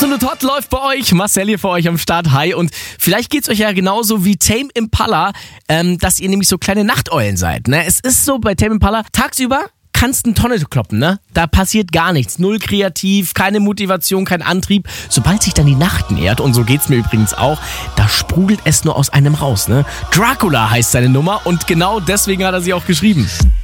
Absolut Hot läuft bei euch. Marcel hier für euch am Start. Hi. Und vielleicht geht's euch ja genauso wie Tame Impala, dass ihr nämlich so kleine Nachteulen seid. Ne? Es ist so bei Tame Impala, tagsüber kannst eine Tonne kloppen, ne? Da passiert gar nichts. Null kreativ, keine Motivation, kein Antrieb. Sobald sich dann die Nacht nähert, und so geht's mir übrigens auch, da sprudelt es nur aus einem raus, ne? Dracula heißt seine Nummer und genau deswegen hat er sie auch geschrieben.